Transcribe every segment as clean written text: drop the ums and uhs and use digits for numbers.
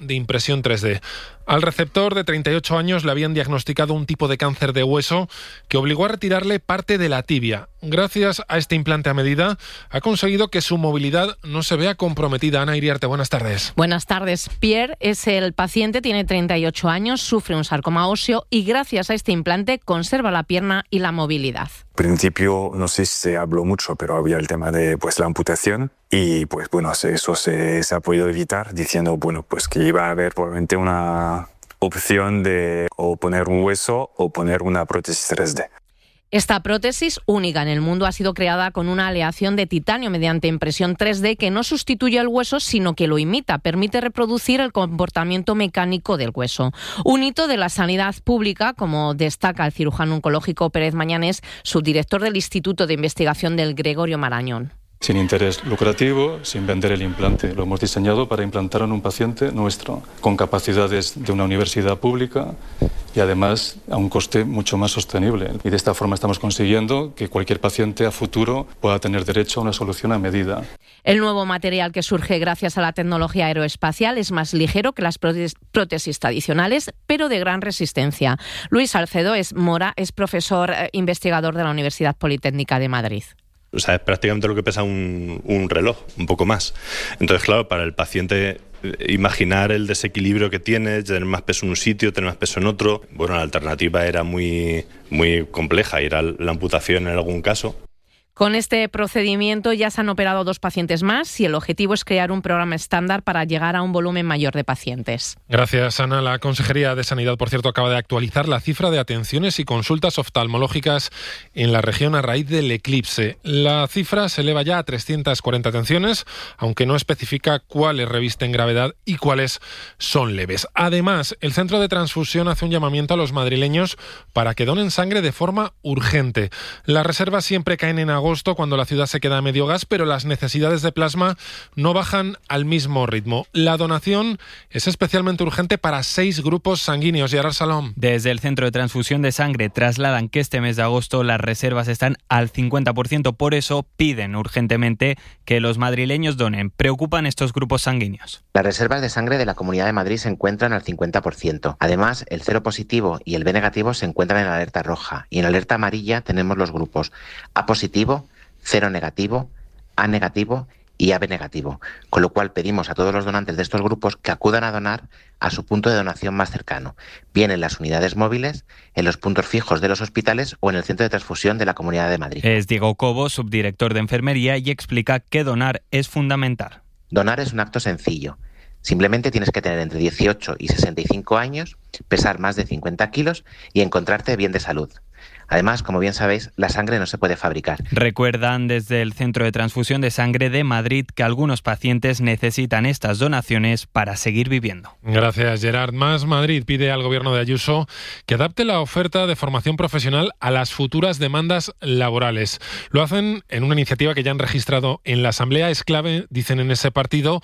de impresión 3D. Al receptor de 38 años le habían diagnosticado un tipo de cáncer de hueso que obligó a retirarle parte de la tibia. Gracias a este implante a medida, ha conseguido que su movilidad no se vea comprometida. Ana Iriarte, buenas tardes. Buenas tardes. Pierre es el paciente, tiene 38 años, sufre un sarcoma óseo y gracias a este implante conserva la pierna y la movilidad. Al principio, no sé si se habló mucho, pero había el tema de la amputación y eso se ha podido evitar diciendo que iba a haber probablemente una opción de o poner un hueso o poner una prótesis 3D. Esta prótesis, única en el mundo, ha sido creada con una aleación de titanio mediante impresión 3D que no sustituye el hueso, sino que lo imita. Permite reproducir el comportamiento mecánico del hueso. Un hito de la sanidad pública, como destaca el cirujano oncológico Pérez Mañanés, subdirector del Instituto de Investigación del Gregorio Marañón. Sin interés lucrativo, sin vender el implante. Lo hemos diseñado para implantar en un paciente nuestro, con capacidades de una universidad pública y además a un coste mucho más sostenible. Y de esta forma estamos consiguiendo que cualquier paciente a futuro pueda tener derecho a una solución a medida. El nuevo material que surge gracias a la tecnología aeroespacial es más ligero que las prótesis tradicionales, pero de gran resistencia. Luis Salcedo es profesor investigador de la Universidad Politécnica de Madrid. O sea, es prácticamente lo que pesa un reloj, un poco más. Entonces, claro, para el paciente imaginar el desequilibrio que tiene, tener más peso en un sitio, tener más peso en otro, la alternativa era muy, muy compleja, ir a la amputación en algún caso. Con este procedimiento ya se han operado 2 pacientes más y el objetivo es crear un programa estándar para llegar a un volumen mayor de pacientes. Gracias, Ana. La Consejería de Sanidad, por cierto, acaba de actualizar la cifra de atenciones y consultas oftalmológicas en la región a raíz del eclipse. La cifra se eleva ya a 340 atenciones, aunque no especifica cuáles revisten gravedad y cuáles son leves. Además, el Centro de Transfusión hace un llamamiento a los madrileños para que donen sangre de forma urgente. Las reservas siempre caen en agosto, cuando la ciudad se queda a medio gas, pero las necesidades de plasma no bajan al mismo ritmo. La donación es especialmente urgente para 6 grupos sanguíneos. Gerard Salom. Desde el Centro de Transfusión de Sangre trasladan que este mes de agosto las reservas están al 50%, por eso piden urgentemente que los madrileños donen. Preocupan estos grupos sanguíneos. Las reservas de sangre de la Comunidad de Madrid se encuentran al 50%. Además, el cero positivo y el B negativo se encuentran en alerta roja y en alerta amarilla tenemos los grupos A positivo, cero negativo, A negativo y AB negativo, con lo cual pedimos a todos los donantes de estos grupos que acudan a donar a su punto de donación más cercano, bien en las unidades móviles, en los puntos fijos de los hospitales o en el centro de transfusión de la Comunidad de Madrid. Es Diego Cobo, subdirector de Enfermería, y explica que donar es fundamental. Donar es un acto sencillo. Simplemente tienes que tener entre 18 y 65 años, pesar más de 50 kilos y encontrarte bien de salud. Además, como bien sabéis, la sangre no se puede fabricar. Recuerdan desde el Centro de Transfusión de Sangre de Madrid que algunos pacientes necesitan estas donaciones para seguir viviendo. Gracias, Gerard. Más Madrid pide al gobierno de Ayuso que adapte la oferta de formación profesional a las futuras demandas laborales. Lo hacen en una iniciativa que ya han registrado en la Asamblea. Es clave, dicen en ese partido,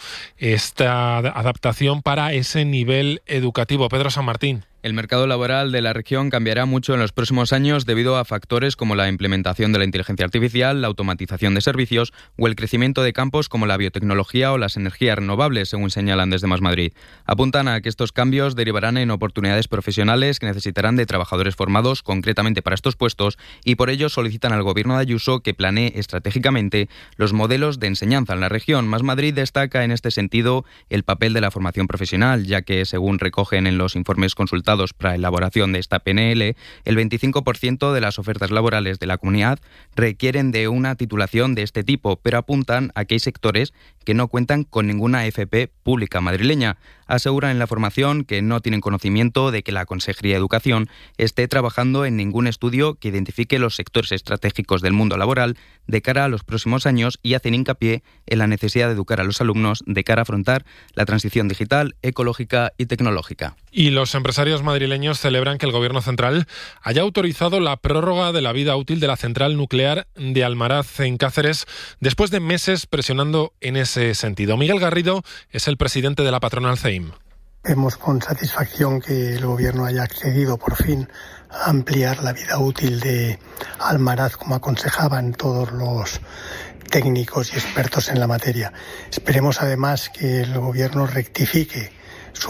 esta adaptación para ese nivel educativo. Pedro San Martín. El mercado laboral de la región cambiará mucho en los próximos años debido a factores como la implementación de la inteligencia artificial, la automatización de servicios o el crecimiento de campos como la biotecnología o las energías renovables, según señalan desde Más Madrid. Apuntan a que estos cambios derivarán en oportunidades profesionales que necesitarán de trabajadores formados concretamente para estos puestos y por ello solicitan al gobierno de Ayuso que planee estratégicamente los modelos de enseñanza en la región. Más Madrid destaca en este sentido el papel de la formación profesional, ya que, según recogen en los informes consultados para la elaboración de esta PNL, el 25% de las ofertas laborales de la comunidad requieren de una titulación de este tipo, pero apuntan a que hay sectores que no cuentan con ninguna FP pública madrileña. Aseguran en la formación que no tienen conocimiento de que la Consejería de Educación esté trabajando en ningún estudio que identifique los sectores estratégicos del mundo laboral de cara a los próximos años y hacen hincapié en la necesidad de educar a los alumnos de cara a afrontar la transición digital, ecológica y tecnológica. Y los empresarios madrileños celebran que el Gobierno central haya autorizado la prórroga de la vida útil de la central nuclear de Almaraz en Cáceres después de meses presionando en ese sentido. Miguel Garrido es el presidente de la patronal CEIM. Vemos con satisfacción que el Gobierno haya accedido por fin a ampliar la vida útil de Almaraz, como aconsejaban todos los técnicos y expertos en la materia. Esperemos además que el Gobierno rectifique